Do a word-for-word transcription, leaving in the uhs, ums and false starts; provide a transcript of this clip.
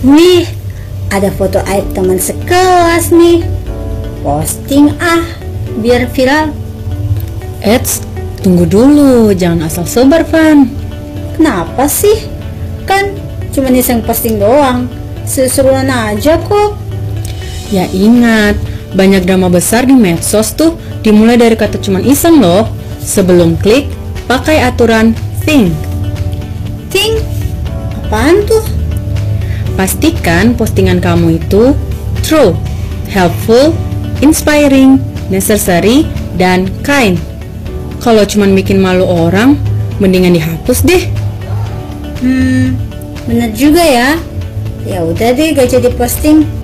Wih, ada foto aib teman sekelas nih. Posting ah, biar viral. Eits, tunggu dulu, jangan asal sebar, Van. Kenapa sih? Kan cuma iseng posting doang. Seru-seruan aja kok. Ya ingat, banyak drama besar di medsos tuh dimulai dari kata cuman iseng loh. Sebelum klik, pakai aturan think. Think? Apaan tuh? Pastikan postingan kamu itu true, helpful, inspiring, necessary, dan kind. Kalau cuman bikin malu orang, mendingan dihapus deh. Hmm, bener juga ya. Ya udah deh, gak jadi posting.